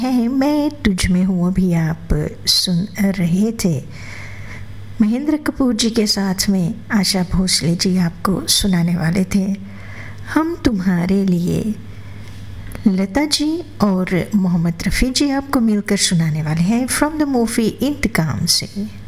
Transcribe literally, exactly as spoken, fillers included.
है मैं तुझ में हूँ अभी आप सुन रहे थे। महेंद्र कपूर जी के साथ में आशा भोसले जी आपको सुनाने वाले थे हम तुम्हारे लिए। लता जी और मोहम्मद रफ़ी जी आपको मिलकर सुनाने वाले हैं फ्रॉम द मूवी इंतकाम से।